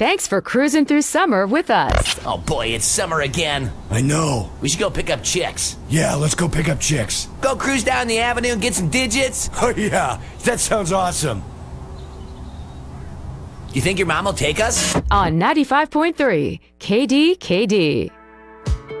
Thanks for cruising through summer with us. Oh boy, it's summer again. I know. We should go pick up chicks. Yeah, let's go pick up chicks. Go cruise down the avenue and get some digits. Oh yeah, that sounds awesome. You think your mom will take us? On 95.3 KDKD.